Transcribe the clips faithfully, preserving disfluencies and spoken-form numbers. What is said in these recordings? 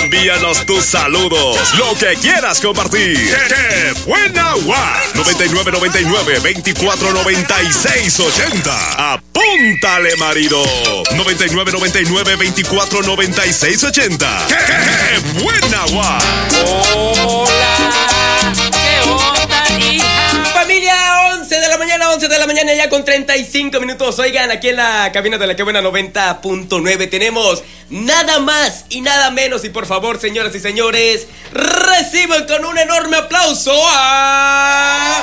Envíanos tus saludos, lo que quieras compartir. ¡Qué buena guay! noventa y nueve noventa y nueve veinticuatro noventa y seis ochenta. Apúntale, marido. noventa y nueve noventa y nueve veinticuatro noventa y seis ochenta. ¡Qué, qué buena guay! Hola, ¿qué onda, hija? Familia, once de la mañana, once de la mañana ya con treinta y cinco minutos. Oigan, aquí en la cabina de la que buena noventa punto nueve tenemos nada más y nada menos. Y por favor, señoras y señores, reciban con un enorme aplauso a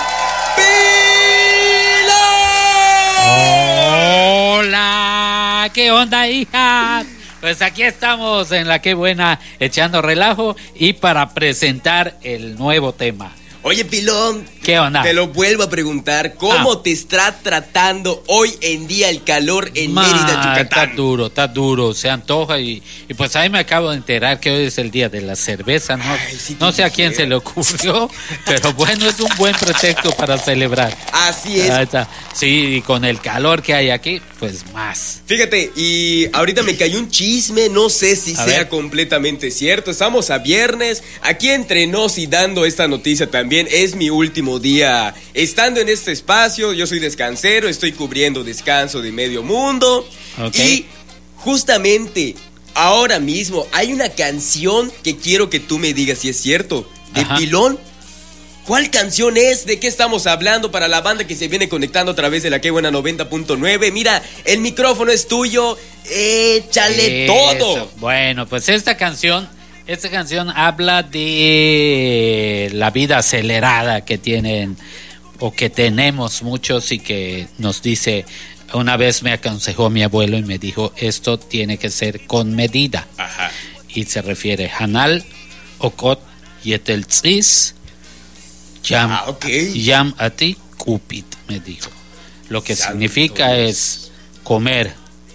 Pilón. Hola, ¿qué onda, hijas? Pues aquí estamos en la que buena echando relajo y para presentar el nuevo tema. Oye, Pilón, ¿qué onda? Te lo vuelvo a preguntar, ¿cómo Ah. te está tratando hoy en día el calor en Ma, Mérida, Yucatán? Está duro, está duro, se antoja y, y pues ahí me acabo de enterar que hoy es el día de la cerveza, no, Ay, sí no sé a quién quisiera. se le ocurrió, pero bueno, es un buen pretexto para celebrar. Así es. Ahí está. Sí, y con el calor que hay aquí, pues más. Fíjate, y ahorita me cayó un chisme, no sé si A sea ver. completamente cierto. Estamos a viernes, aquí entre nos y dando esta noticia también. Es mi último día estando en este espacio. Yo soy descansero, estoy cubriendo descanso de medio mundo. Ok. Y justamente ahora mismo hay una canción que quiero que tú me digas si es cierto. De Ajá. Pilón. ¿Cuál canción es? ¿De qué estamos hablando para la banda que se viene conectando a través de la que buena noventa punto nueve? Mira, el micrófono es tuyo. Échale Eso. todo. Bueno, pues esta canción, esta canción habla de la vida acelerada que tienen o que tenemos muchos y que nos dice, una vez me aconsejó mi abuelo y me dijo, esto tiene que ser con medida. Ajá. Y se refiere Hanal, Okot, Yeteltzis, Yam, Ah, ok. Yam Ati, Cupid, me dijo. Lo que Santo significa Dios. es comer,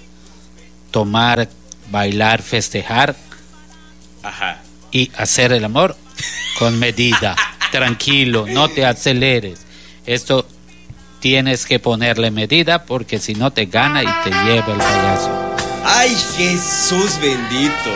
tomar, bailar, festejar Ajá. y hacer el amor con medida. Tranquilo, no te aceleres. Esto tienes que ponerle medida porque si no te gana y te lleva el payaso. Ay, Jesús bendito.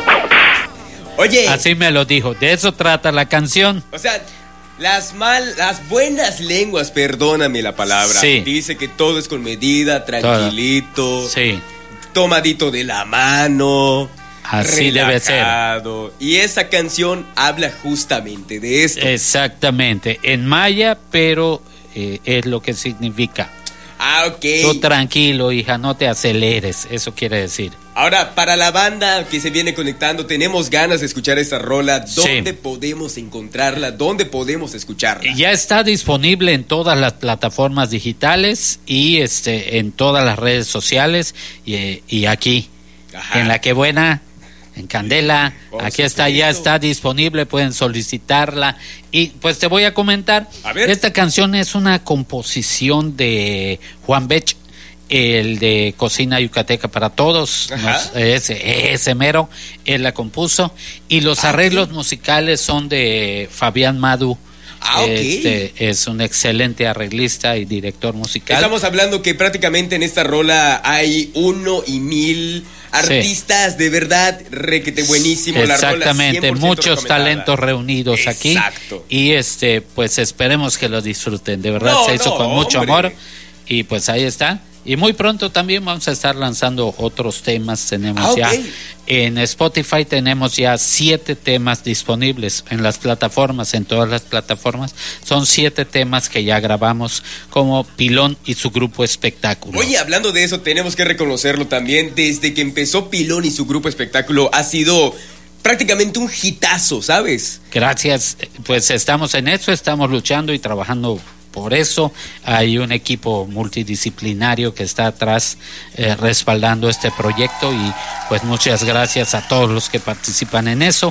Oye, Así me lo dijo. De eso trata la canción. o sea, las mal, las buenas lenguas, perdóname la palabra. Sí. Dice que todo es con medida, tranquilito, Sí, tomadito de la mano. así debe ser. relajado. Y esa canción habla justamente de esto. Exactamente. En maya, pero eh, es lo que significa. Ah, ok. Tú tranquilo, hija, no te aceleres. Eso quiere decir. Ahora, para la banda que se viene conectando, tenemos ganas de escuchar esta rola. ¿Dónde Sí. podemos encontrarla? ¿Dónde podemos escucharla? Ya está disponible en todas las plataformas digitales y este en todas las redes sociales y, y aquí Ajá. en La Que Buena, en Candela, Por aquí está, ya supuesto. está disponible, pueden solicitarla y pues te voy a comentar. A ver. Esta canción es una composición de Juan Bech, el de Cocina Yucateca para Todos. Ajá. Nos- ese, ese mero, él la compuso y los Ah, arreglos ok. musicales son de Fabián Madu. Ah, ok. Este, es un excelente arreglista y director musical. Estamos hablando que prácticamente en esta rola hay uno y mil artistas de verdad, requete buenísimo. La rola Exactamente, cien por ciento muchos recomendada. talentos reunidos aquí. Exacto. Y este, pues esperemos que lo disfruten. De verdad No, se hizo no, con mucho hombre. amor. Y pues ahí está. Y muy pronto también vamos a estar lanzando otros temas. Tenemos Ah, ok. ya en Spotify tenemos ya siete temas disponibles en las plataformas, en todas las plataformas. Son siete temas que ya grabamos como Pilón y su grupo Espectáculo. Oye, hablando de eso, tenemos que reconocerlo también. Desde que empezó Pilón y su grupo Espectáculo ha sido prácticamente un hitazo, ¿sabes? Gracias, pues estamos en eso, estamos luchando y trabajando por eso. Hay un equipo multidisciplinario que está atrás eh, respaldando este proyecto y pues muchas gracias a todos los que participan en eso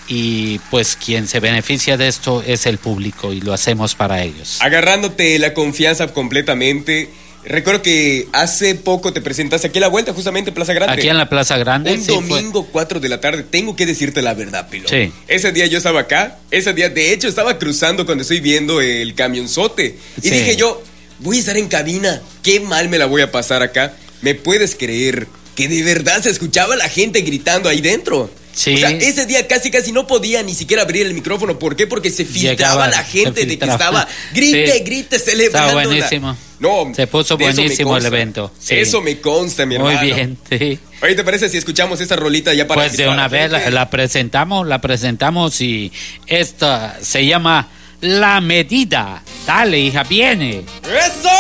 y pues quien se beneficia de esto es el público y lo hacemos para ellos. Agarrándote la confianza completamente. Recuerdo que hace poco te presentaste aquí a la vuelta, justamente en Plaza Grande. Aquí en la Plaza Grande. Un sí, fue- domingo cuatro de la tarde. Tengo que decirte la verdad, Pilón. Sí. Ese día yo estaba acá. Ese día, de hecho, estaba cruzando cuando estoy viendo el camionzote. Y Sí. dije yo, voy a estar en cabina. Qué mal me la voy a pasar acá. ¿Me puedes creer que de verdad se escuchaba la gente gritando ahí dentro? Sí. O sea, ese día casi casi no podía ni siquiera abrir el micrófono. ¿Por qué? Porque se filtraba Llegaba, la gente de que estaba grite, sí. grite, celebrando. Estaba buenísimo. No, se puso buenísimo el evento. Sí. Eso me consta, mi hermano. Muy bien, sí. Oye, ¿te parece si escuchamos esa rolita ya para... Pues de una vez la, la presentamos, la presentamos y esta se llama La Medida. Dale, hija, viene. ¡Eso!